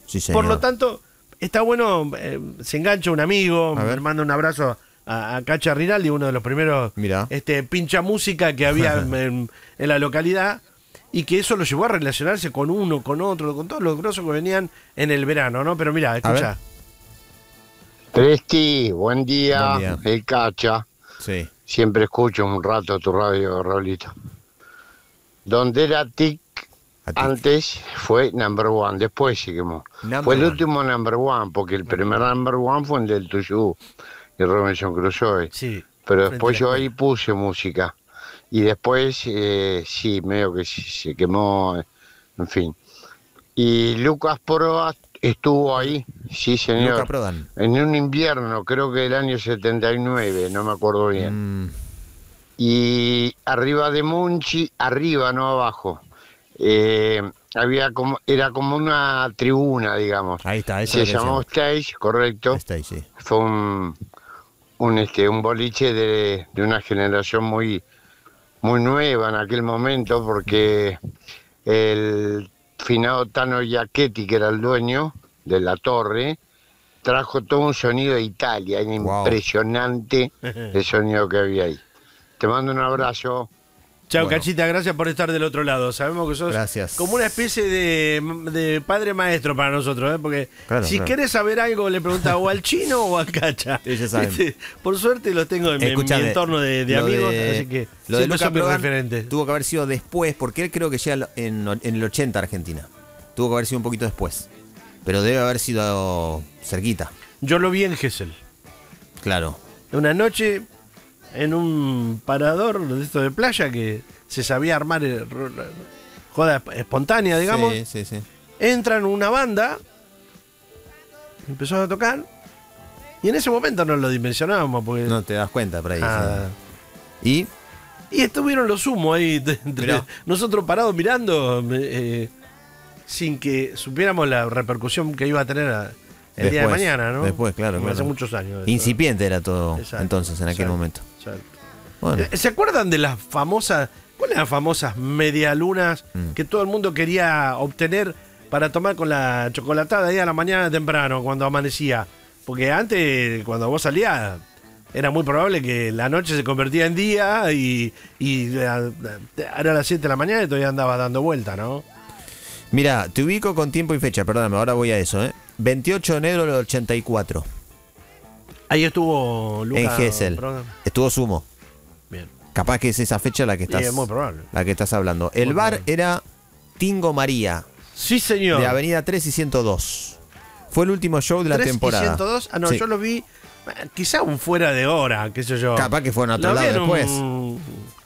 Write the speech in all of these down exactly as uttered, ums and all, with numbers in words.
Sí, señor. Por lo tanto, está bueno, eh, se engancha un amigo, me manda un abrazo a, a Cacha Rinaldi, uno de los primeros Mirá. este pincha música que había en, en la localidad, y que eso lo llevó a relacionarse con uno, con otro, con todos los grosos que venían en el verano, ¿no? Pero mira, escucha. Presti, buen día, Buen día. el Cacha. Sí. Siempre escucho un rato tu radio, Raulito. Donde era Tic, antes fue number one, después se quemó. Number fue el one. último number one, porque el primer number one fue el del Tuyú y Robinson Crusoe. Sí. Pero después yo ahí puse música. Y después, eh, sí, medio que se, se quemó, en fin. Y Lucas Proa estuvo ahí, sí señor. Luca Prodan. En un invierno, creo que del año setenta y nueve, no me acuerdo bien. Mm. Y arriba de Monchi, arriba, no abajo, eh, había como, era como una tribuna, digamos. Ahí está, eso se es lo que llamó Stage, correcto. Stage, sí. Fue un, un, este, un boliche de, de una generación muy, muy nueva en aquel momento, porque el finado Tano Giacchetti, que era el dueño de la torre, trajo todo un sonido de Italia, era Wow. impresionante el sonido que había ahí. Te mando un abrazo. Chao, Bueno. Cachita, gracias por estar del otro lado. Sabemos que sos Gracias. como una especie de, de padre maestro para nosotros, ¿eh? Porque Claro, si claro. querés saber algo, le preguntás o al chino o al Cacha. Ellos saben. Este, por suerte los tengo en, mi- en mi Escuchame, entorno de, de lo amigos, de- así que lo de siempre Luca son mis Prodan referentes. tuvo que haber sido después, porque él creo que llega en, en el ochenta a Argentina. Tuvo que haber sido un poquito después. Pero debe haber sido cerquita. Yo lo vi en Gesell. Claro. Una noche en un parador de esto de playa que se sabía armar eh, ro- joda espontánea, digamos. Sí, sí, sí. Entran una banda, empezó a tocar, y en ese momento no lo dimensionábamos, porque No te das cuenta por ahí. Ah. sí. Y y estuvieron los humos ahí, de- entre Mirá. nosotros parados mirando, eh, sin que supiéramos la repercusión que iba a tener a- el día de Después, mañana, ¿no? después, claro, Como Hace claro. muchos años. eso. incipiente era todo Exacto, entonces, en aquel exacto, momento. exacto. Bueno, Eh, ¿Se acuerdan de las famosas, cuáles eran las famosas medialunas Mm. que todo el mundo quería obtener para tomar con la chocolatada ahí a la mañana temprano, cuando amanecía? Porque antes, cuando vos salías, era muy probable que la noche se convertía en día y, y eh, era las siete de la mañana y todavía andabas dando vuelta, ¿no? mira, te ubico con tiempo y fecha, perdóname, ahora voy a eso, ¿eh? veintiocho de enero del ochenta y cuatro, Ahí estuvo Lucas. en Gesell. Prodan. Estuvo Sumo. Bien. Capaz que es esa fecha la que Sí, estás, es muy probable. la que estás hablando. El Muy bar probable. era Tingo María, Sí, señor. de Avenida tres y ciento dos. Fue el último show de la tres y temporada. ciento dos. Ah, no, Sí. yo lo vi, eh, quizá un fuera de hora, qué sé yo. Capaz que fueron a otro Lo vi lado en después. Un,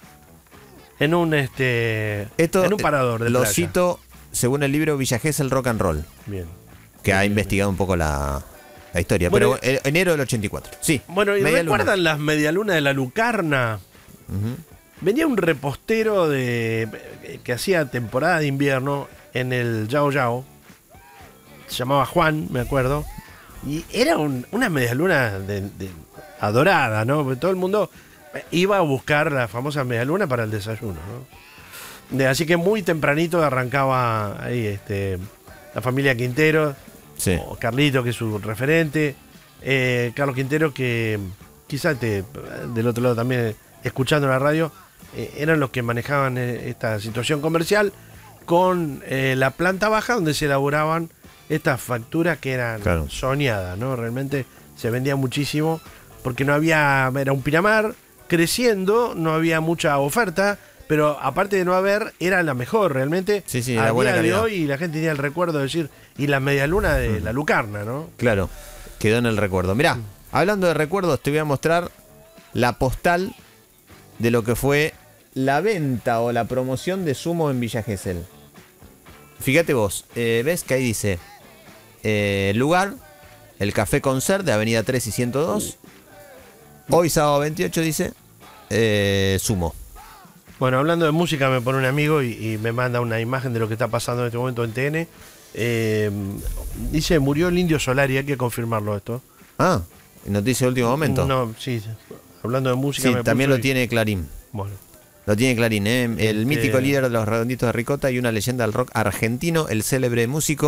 en un este Esto en un parador de lo playa. cito según el libro Villa Gesell Rock and Roll, Bien. que ha investigado un poco la, la historia. Bueno, Pero eh, enero del ochenta y cuatro. Sí. Bueno, ¿y media luna. recuerdan las medialunas de la Lucarna? Ujú. Venía un repostero de que hacía temporada de invierno en el Yao Yao. Se llamaba Juan, me acuerdo. Y era un- una medialuna de, de- adorada, ¿no? Porque todo el mundo iba a buscar la famosa medialuna para el desayuno, ¿no? De- así que muy tempranito arrancaba ahí este, la familia Quintero, Sí. o Carlito, que es su referente. eh, Carlos Quintero, que quizás te, del otro lado también, escuchando la radio, eh, eran los que manejaban eh, esta situación comercial con eh, la planta baja donde se elaboraban estas facturas que eran Claro. soñadas, ¿no? Realmente se vendía muchísimo porque no había, era un Pinamar creciendo, no había mucha oferta, pero aparte de no haber, era la mejor realmente. Sí, sí, a era buena día de calidad. hoy la gente tenía el recuerdo de decir, y la medialuna de la Lucarna, ¿no? Claro, quedó en el recuerdo. Mirá, hablando de recuerdos, te voy a mostrar la postal de lo que fue la venta o la promoción de Sumo en Villa Gesell. Fíjate vos, eh, ves que ahí dice eh, lugar, el Café Concert de Avenida tres y ciento dos. Hoy sábado veintiocho dice eh, Sumo. Bueno, hablando de música, me pone un amigo y, y me manda una imagen de lo que está pasando en este momento en T N. Eh, dice, murió el Indio Solari, hay que confirmarlo esto. Ah, noticia de último momento. No, sí, hablando de música. Sí, me también puso lo y- tiene Clarín. Bueno. Lo tiene Clarín, ¿eh? El Este- mítico líder de los Redonditos de Ricota y una leyenda del rock argentino, el célebre músico